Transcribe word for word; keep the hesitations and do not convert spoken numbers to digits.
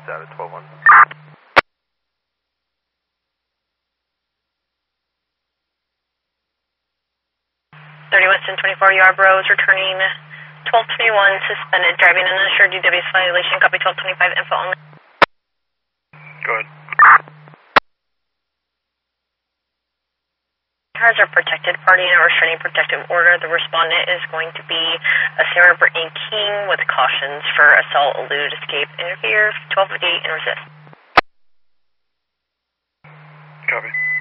West out at twelve one. thirty Weston twenty-four Yarborough is returning twelve twenty-one, suspended driving an uninsured U W S violation, copy twelve twenty-five, info only. Go ahead. Cars are protected party in a restraining protective order. The respondent is going to be a Sarah Brittany King with cautions for assault, elude, escape, interfere, twelve fifty-eight, and resist. Copy.